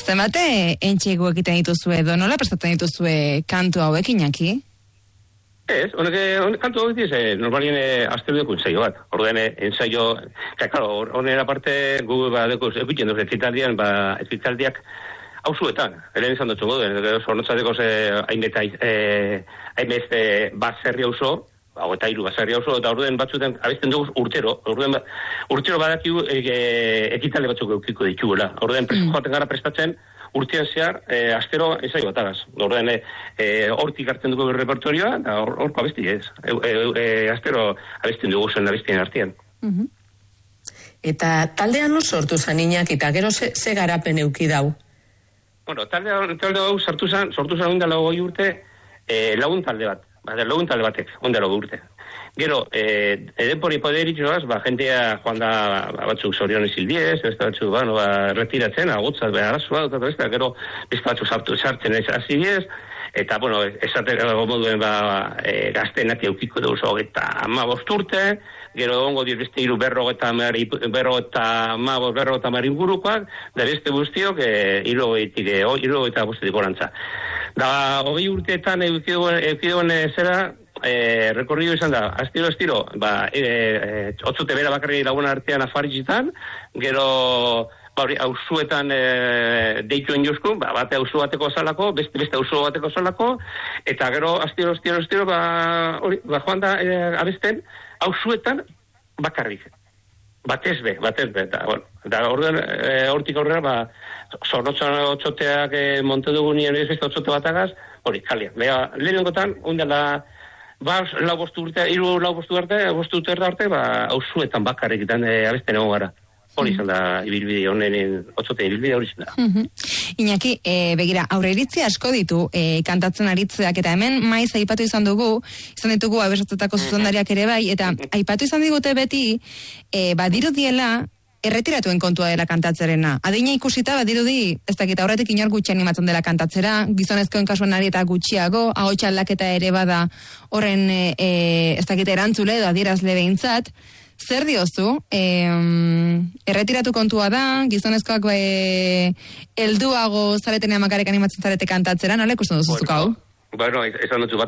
Zenbate entxegu egiten dituzue edo nola prestatzen dituzue kantu hauek, Iñaki? Ez, honek kantu hau diz, normalien asterdeko ensaio bat. Ordean ensaio, claro, honen aparte gu badeko egiten duz ekitaldiak hauzuetan, helen izan dutxu goduen, zornotzateko hainbeste baserri hauzo, eta hiru baserri hauzo, eta ordean batzuten abesten dugu urtero badakigu ekitaldi batzuk eukiko dituela. Ordean joaten gara prestatzen, urtean zehar, astero ensaio batagaz. Ordean, hortik hartzen dugu repertorioa, eta horko abesti ez. Astero abesten dugu zen abestien artean. Eta taldean no sortu zan Iñaki, eta gero ze garapen euki dau? Bueno, talde hau sortu zan ondala 20 urte, lagun talde batek, ondala 20 urte. Gero, edenpori poderitxoaz, jentea joan da batzuk zorionez hildiez, beste batzuk, retiratzen, agotzat beharazoa, eta gero, beste batzuk sartzen ez hasi diez, eta, esateko moduen gaztenak eukiko dugu eta 15 urte, gero egongo dir beste hiru 50 ingurukoak, da beste guztiok 75 orantza. Da, 20 urteetan eukiduen zera, rekorrido izan da, astiro, otzute bera bakarri lagun artean afaritzitan, gero hauzuetan deituen jozku, bate hauzu bateko zalako, beste hauzu bateko zalako, eta gero astiro, joan da abesten, hauzuetan bakarrik. Batez be, eta hortik aurrera, zornotzan otxoteak monte dugu nien ez beste otxote batagaz, kalian. Lehenengotan, ondela, lau bostu urte arte, hauzuetan bakarrik abesten egon gara. Hori izan da, ibilbide honen, otzoten ibilbide hori izan da. Iñaki, begira, aurreiritzi asko ditu kantatzen aritzeak, eta hemen maiz aipatu izan ditugu abesatetako zuzendariak ere bai, eta aipatu izan digute beti, badirudiela, erretiratuen kontua dela kantatzerena. Adina ikusita, badirudi, ez dakit aurretik inor gutxi animatzen dela kantatzera, gizonezkoen kasuan ari eta gutxiago, ahotsa aldaketa ere bada horren, ez dakit erantzule edo adierazle behintzat. Zer diozu? Erretiratu kontua da, gizonezkoak helduago zaretenean makarek animatzen zarete kantatzera, nola ikusten duzuzuk hau? Esan dutzu